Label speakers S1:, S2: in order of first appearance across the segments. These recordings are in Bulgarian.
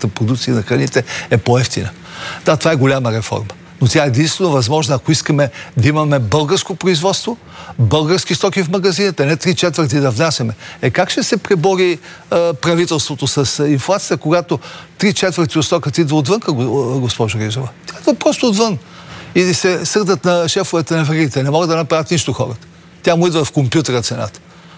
S1: самата продукция на храните е по-евтина. Да, това е голяма реформа. Но тя е единствено възможна, ако искаме да имаме българско производство, български стоки в магазините, не 3/4 да внасяме. Как ще се пребори правителството с инфлацията, когато 3/4 от стоката идва отвънка, госпожо Ризова? Тя идва просто отвън. И се сърдат на шефовете на веригите. Не могат да направят нищо хората. Тя му идва в компютъра цената.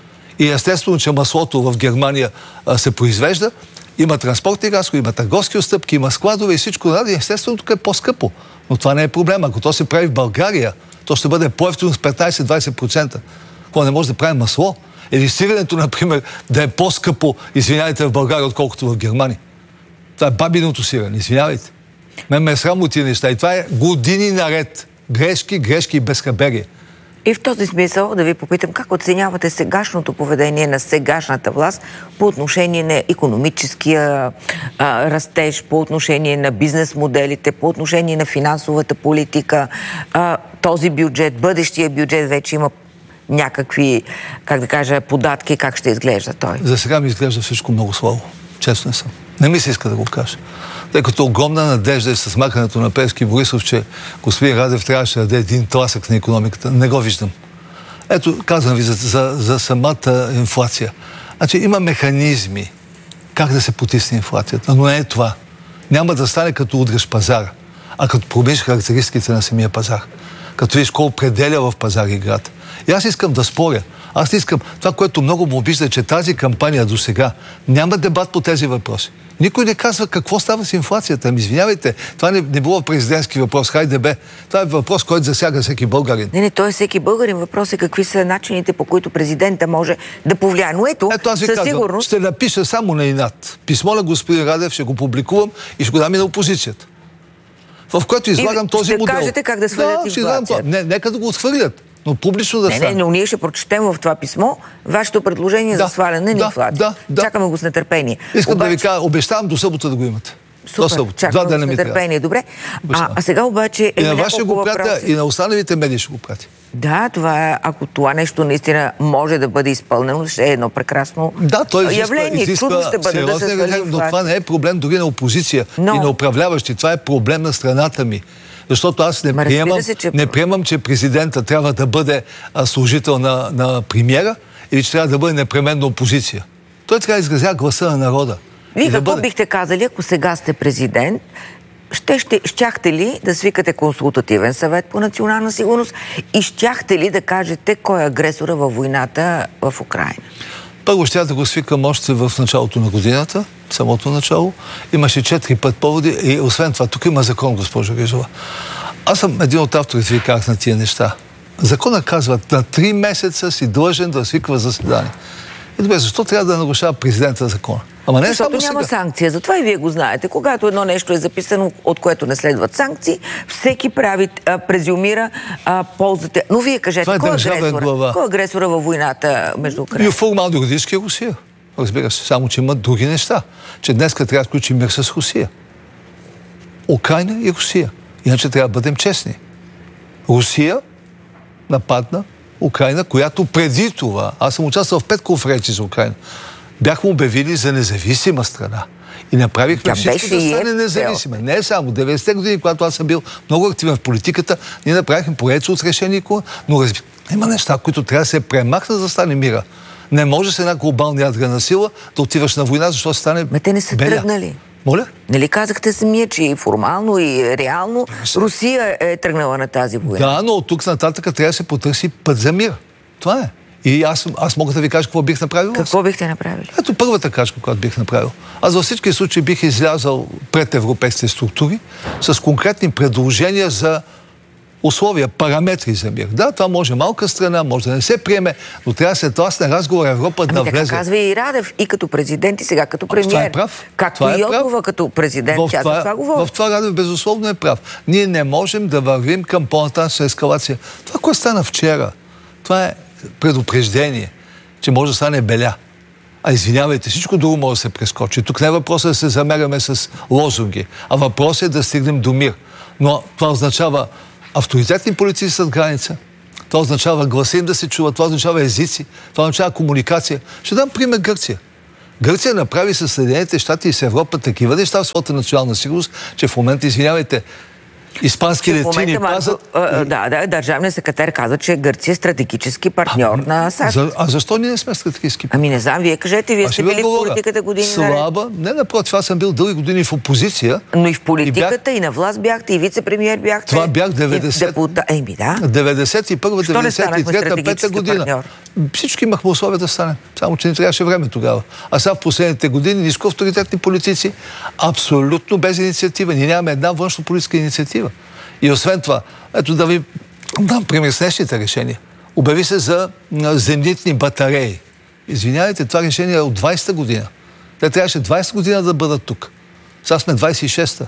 S1: И естествено, че маслото в Германия се произвежда, има транспортни разходи, има търговски отстъпки, има складове и всичко. Да, естествено, тук е по-скъпо. Но това не е проблем. Ако то се прави в България, то ще бъде по-евтино с 15-20%. Ако не може да прави масло, или сиренето, например, да е по-скъпо, извинявайте, в България, отколкото в Германия. Това е бабиното сирене, извинявайте. Мен ме е срам от тия неща. И това е години наред. Грешки и безхаберие.
S2: И в този смисъл да ви попитам, как оценявате сегашното поведение на сегашната власт по отношение на икономическия растеж, по отношение на бизнес моделите, по отношение на финансовата политика, този бюджет, бъдещия бюджет вече има някакви, как да кажа, податки, как ще изглежда той? За
S1: сега ми изглежда всичко много слабо. Честно съм. Не ми се иска да го кажа. Тъй като огромна надежда е с махането на Пеевски Борисов, че господин Радев трябваше да даде един тласък на икономиката. Не го виждам. Ето, казвам ви за самата инфлация. Значи има механизми как да се потисне инфлацията, но не е това. Няма да стане като удреш пазара, а като промениш характеристиките на самия пазар. Като видиш колко определя в пазар играта. И аз искам да споря. Аз искам това, което много му обижда, че тази кампания до сега няма дебат по тези въпроси. Никой не казва какво става с инфлацията. Извинявайте, това не било президентски въпрос. Хайде бе. Това е въпрос, който засяга всеки българин.
S2: Не, той е всеки българин. Въпрос е какви са начините, по които президента може да повлияе. Но ето
S1: аз ви казвам,
S2: сигурност...
S1: ще напиша само на инат. Писмо на господин Радев, ще го публикувам и ще го дам и на опозицията. В което излагам този модел.
S2: Ще кажете как да свалят инфлацията.
S1: Нека да го отхвърлят. Но публично да стане.
S2: Но ние ще прочетем в това писмо вашето предложение за сваляне на инфлация. Чакаме го с нетърпение.
S1: Искам да ви кажа, обещавам до събота да го имате.
S2: Супер, чакаме го с нетърпение. Добре. А сега обаче...
S1: И на вас ще го пратя, и на останалите медии ще го пратя.
S2: Да, това е, ако това нещо наистина може да бъде изпълнено, ще е едно прекрасно явление. Чудно ще бъде да се свали.
S1: Но това не е проблем дори на опозиция и на управляващи. Това е проблем на страната ми. Защото аз не приемам, че президента трябва да бъде служител на премиера или че трябва да бъде непременно опозиция. Той трябва да изразява гласа на народа.
S2: Вие какво бихте казали, ако сега сте президент? Щяхте ли да свикате консултативен съвет по национална сигурност и щяхте ли да кажете кой е агресора във войната в Украйна?
S1: Първо ще да го свикам още в началото на годината, самото начало. Имаше 4-5 поводи и освен това, тук има закон, госпожо Ризова. Аз съм един от авторите, ви казах на тия неща. Законът казва, на 3 месеца си длъжен да свиква заседание. И добре, защо трябва да нарушава президента закона? Ама не
S2: защото няма санкция. Затова и вие го знаете. Когато едно нещо е записано, от което не следват санкции, всеки презюмира ползата. Но вие кажете, кой е агресора във войната между Украйна?
S1: И формално юридически Русия. Разбира се, само че имат други неща. Че днес трябва да сключи мир с Русия. Украйна и Русия. Иначе трябва да бъдем честни. Русия нападна Украйна, която преди това, аз съм участвал в 5 конференции за Украйна, бяхме обявили за независима страна. И направихме всичко да стане независима. Не само 90-те години, когато аз съм бил много активен в политиката, ние направихме поредица от решения, но има неща, които трябва да се премахнат, за да стане мира. Не може с една глобална ядрена сила да отиваш на война, защото стане
S2: те не са тръгнали.
S1: Моля?
S2: Нали казахте самия, че и формално, и реално Русия е тръгнала на тази война?
S1: Да, но от тук нататък трябва да се потърси път за мир. Това е. И аз мога да ви кажа какво бих направил.
S2: Какво бихте направили?
S1: Ето първата крачка, която бих направил. Аз във всички случаи бих излязал пред европейските структури с конкретни предложения за условия, параметри за мир. Да, това може малка страна, може да не се приеме, но трябва да се тласне разговор Европа да влезе.
S2: Така казва и Радев, и като президент, и сега като премиер.
S1: Това е прав.
S2: Както и Йотова като президент, тя за това говори.
S1: В това Радев безусловно е прав. Ние не можем да вървим към по-нататъчна ескалация. Това, което стана вчера, това е предупреждение, че може да стане беля. Извинявайте, всичко друго може да се прескочи. Тук не е въпросът да се замеряме с лозунги, а въпросът е да стигнем до мир. Но това означава авторитетни полиции зад граница, това означава гласа им да се чува, това означава езици, това означава комуникация. Ще дам пример Гърция. Гърция направи със Съединените щати и с Европа такива неща в своята национална сигурност, че в момента, извинявайте, испански летчини пазят...
S2: Държавният секретар каза, че Гърция е стратегически партньор на САЩ.
S1: А защо ние не сме стратегически партньор?
S2: Ами не знам, вие кажете, вие сте били в политиката години
S1: слаба. Не, напротив, аз съм бил дълги години в опозиция.
S2: Но и в политиката, и на власт бяхте, и вице-премиер бяхте.
S1: Това бях 91-93-5 година. Всички имахме условия да стане. Само, че не трябваше време тогава. А сега в последните години ниско авторитетни политици, абсолютно без инициатива. Ние нямаме една външно-политическа инициатива. И освен това, ето да ви дам пример с днешните решения. Обяви се за зенитни батареи. Извинявайте, това решение е от 20-та година. Те трябваше 20 година да бъдат тук. Сега сме 26-та.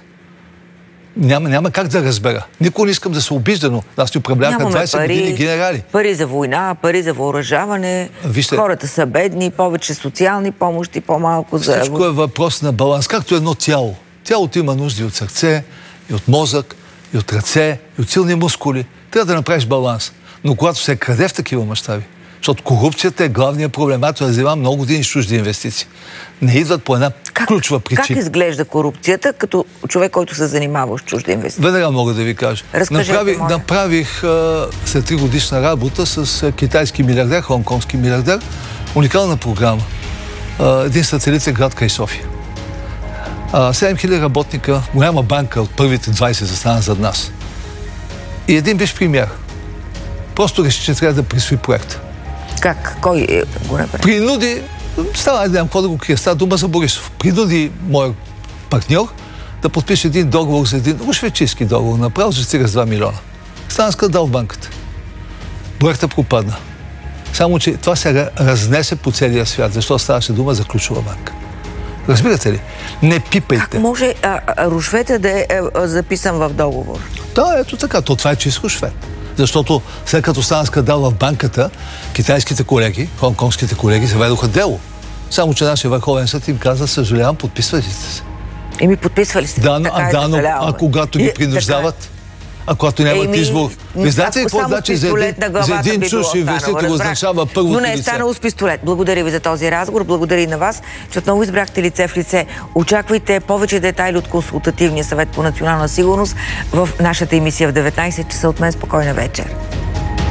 S1: Няма как да разбера. Никога не искам да се обижда, но аз ни управляваха 20 години генерали.
S2: Пари за война, пари за въоръжаване, хората са бедни, повече социални помощи, по-малко за...
S1: Всичко е въпрос на баланс, както едно тяло. Тялото има нужди от сърце, и от мозък, и от ръце, и от силни мускули. Трябва да направиш баланс. Но когато се краде в такива мащаби, защото корупцията е главният проблем. Аз развивам много години с чужди инвестиции. Не идват по една ключова причина.
S2: Как изглежда корупцията като човек, който се занимава с чужди инвестиции?
S1: Веднага мога да ви кажа. Направих след 3 годишна работа с китайски милиардер, хонконгски милиардер, уникална програма. Един сателит е град край София. 7000 работника, голяма банка от първите 20 застана зад нас. И един бивш премиер. Просто реши, че трябва да присвои проекта.
S2: Как? Кой го направи?
S1: Принуди, не знам какво да го крия, става дума за Борисов. Принуди моят партньор да подпише един договор за един швейцарски договор, направо за 42 милиона. Стана скандал в банката. Проектът пропадна. Само, че това се разнесе по целия свят, защото ставаше дума за ключова банка. Разбирате ли? Не пипайте.
S2: Как може рушвета да е записан в договор?
S1: Да, ето така. Това е чист рушвет. Защото след като стана скандал в банката, китайските колеги, хонконгските колеги заведоха дело. Само, че нашия Върховен съд им каза, съжалявам, подписвали сте се.
S2: Подписвали сте.
S1: А когато ги принуждават, когато нямат избор. Не знаете ли какво значи за един чуж инвеститор означава първото лице?
S2: Но не е станало с пистолет. Благодаря ви за този разговор. Благодаря и на вас, че отново избрахте лице в лице. Очаквайте повече детайли от Консултативния съвет по национална сигурност в нашата емисия в 19 часа. От мен спокойна вечер.